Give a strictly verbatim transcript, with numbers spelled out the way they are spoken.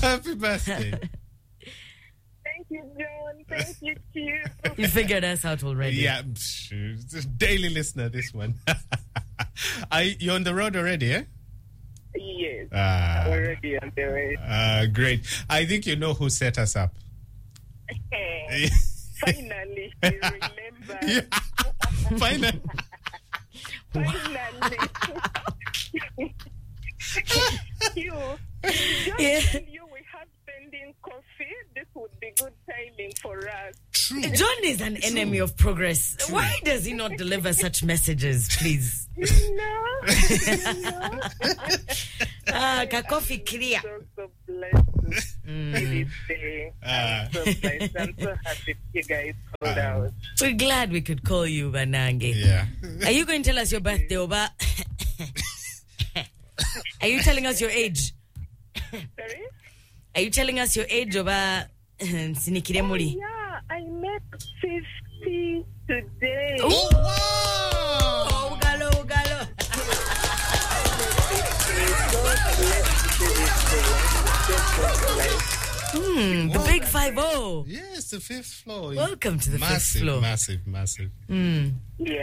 Happy birthday. Thank you, John. Thank you, Q. You figured us out already. Yeah, psh, daily listener, this one. Are you, you're on the road already, eh? Yes. Ah, Already on the way. uh, great. I think you know who set us up. Finally, you remember. Yeah. Finally. Finally. you, John Yeah. and you, we have pending coffee. This would be good timing for us. True. John is an enemy of progress. Why does he not deliver such messages, please? You know? You know? Ah, ka coffee clear. So, so blessed Mm. this day. Ah. I'm so blessed. I'm so happy you guys called Ah. out. We're glad we could call you, Banange. Yeah. Are you going to tell us your birthday, Oba? Are you telling us your age? Sorry? Are you telling us your age, Oba? Sinikire Oh, muri. yeah, I met fifty today. Oh, wow. Oh, ugalo, ugalo. Hmm, the big five oh. Yes, the fifth floor. Welcome to the massive, fifth floor. Massive, massive, massive. Hmm. Yeah.